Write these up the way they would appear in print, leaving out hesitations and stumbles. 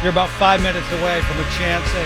You're about 5 minutes away from a chance at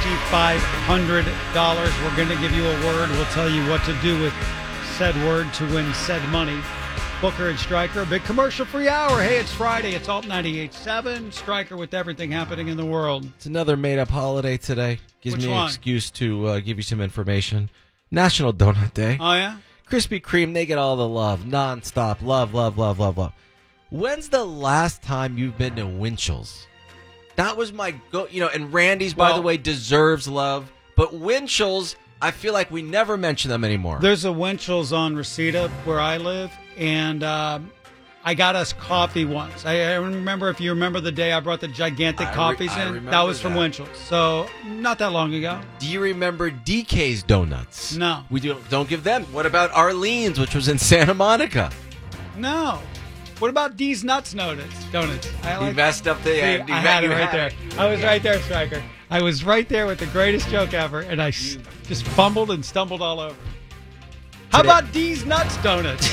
$2,500. We're going to give you a word. We'll tell you what to do with said word to win said money. Booker and Stryker, a big commercial-free hour. Hey, it's Friday. It's Alt 98.7. Stryker with everything happening in the world. It's another made-up holiday today. Gives me an excuse to give you some information. National Donut Day. Oh, yeah? Krispy Kreme, they get all the love. Non-stop. Love, love, love, love, love. When's the last time you've been to Winchell's? That was my go. And Randy's, by the way, deserves love. But Winchell's, I feel like we never mention them anymore. There's a Winchell's on Reseda where I live, and I got us coffee once. I remember, if you remember the day I brought the gigantic coffees in, that was from Winchell's. So not that long ago. Do you remember DK's Donuts? No. We don't give them. What about Arlene's, which was in Santa Monica? No. What about D's Nuts Donuts? You messed up the end. I had it right there. I was right there, Stryker. I was right there with the greatest joke ever, and I just fumbled and stumbled all over. How about D's Nuts Donuts?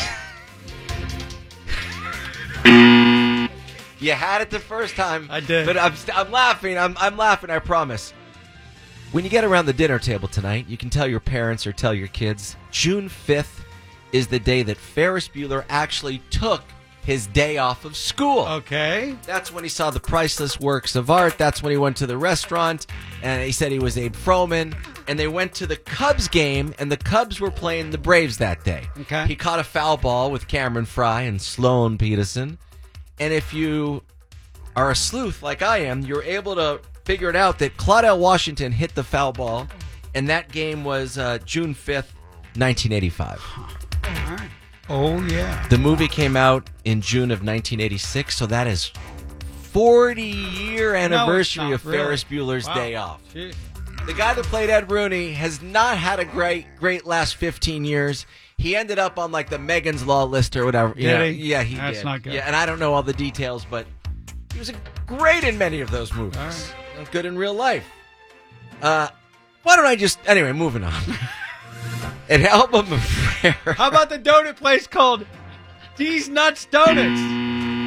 You had it the first time. I did. But I'm laughing. I'm laughing, I promise. When you get around the dinner table tonight, you can tell your parents or tell your kids, June 5th is the day that Ferris Bueller actually took his day off of school. Okay. That's when he saw the priceless works of art. That's when he went to the restaurant, and he said he was Abe Froman. And they went to the Cubs game, and the Cubs were playing the Braves that day. Okay. He caught a foul ball with Cameron Fry and Sloan Peterson. And if you are a sleuth like I am, you're able to figure it out that Claudell Washington hit the foul ball, and that game was June 5th, 1985. All right. Oh, yeah. The movie came out in June of 1986, so that is 40-year anniversary of Ferris Bueller's Day Off. Jeez. The guy that played Ed Rooney has not had a great last 15 years. He ended up on like the Megan's Law list or whatever. Did he? Yeah, he did. That's not good. Yeah, and I don't know all the details, but he was great in many of those movies. All right. Good in real life. Why don't I just... Anyway, moving on. An album of prayer. How about the donut place called D's Nuts Donuts?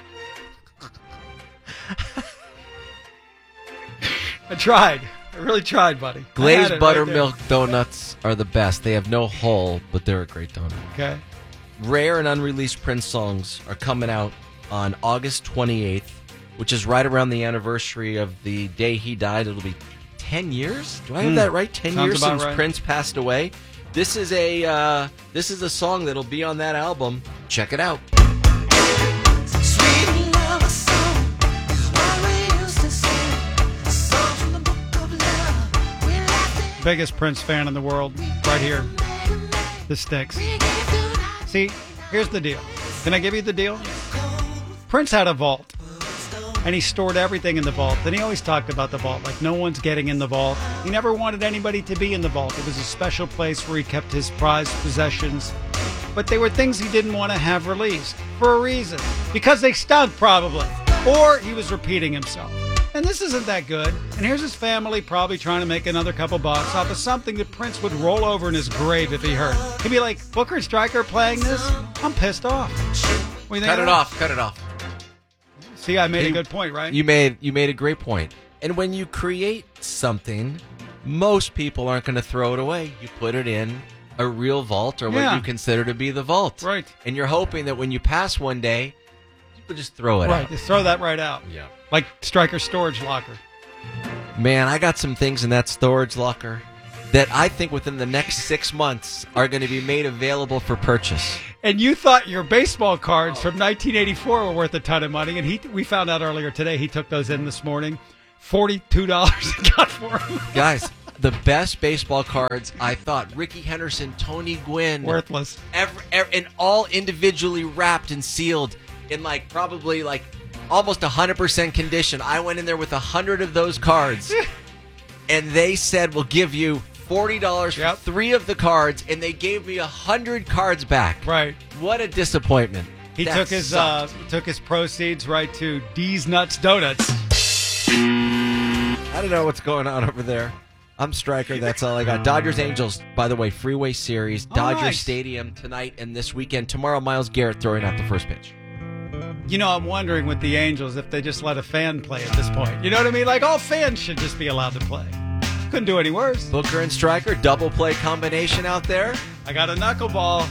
I tried. I really tried, buddy. Glazed buttermilk donuts are the best. They have no hole, but they're a great donut. Okay. Rare and unreleased Prince songs are coming out on August 28th, which is right around the anniversary of the day he died. It'll be 10 years? Do I have that right? 10 years since Prince passed away. This is a song that'll be on that album. Check it out. Biggest Prince fan in the world, right here. This sticks. See, here's the deal. Can I give you the deal? Prince had a vault, and he stored everything in the vault. And he always talked about the vault, like no one's getting in the vault. He never wanted anybody to be in the vault. It was a special place where he kept his prized possessions. But they were things he didn't want to have released, for a reason. Because they stunk, probably. Or he was repeating himself. And this isn't that good. And here's his family probably trying to make another couple bucks off of something that Prince would roll over in his grave if he heard. He'd be like, Booker and Stryker playing this? I'm pissed off. What do you think? Cut it off. See, I made a good point, right? You made a great point. And when you create something, most people aren't going to throw it away. You put it in a real vault or what you consider to be the vault. Right. And you're hoping that when you pass one day, people just throw it out. Right, just throw that right out. Yeah. Like Stryker's storage locker. Man, I got some things in that storage locker that I think within the next 6 months are going to be made available for purchase. And you thought your baseball cards from 1984 were worth a ton of money, and we found out earlier today he took those in this morning. $42 got for them. Guys, the best baseball cards, I thought, Ricky Henderson, Tony Gwynn. Worthless. And all individually wrapped and sealed in probably almost 100% condition. I went in there with 100 of those cards, and they said, we'll give you $40 for 3 of the cards, and they gave me 100 cards back. Right. What a disappointment. He took his proceeds right to D's Nuts Donuts. I don't know what's going on over there. I'm Stryker. That's all I got. Dodgers Angels, by the way, Freeway Series, Dodger Stadium tonight and this weekend. Tomorrow, Myles Garrett throwing out the first pitch. You know, I'm wondering with the Angels if they just let a fan play at this point. You know what I mean? Like, all fans should just be allowed to play. Couldn't do any worse. Booker and Striker, double play combination out there. I got a knuckleball.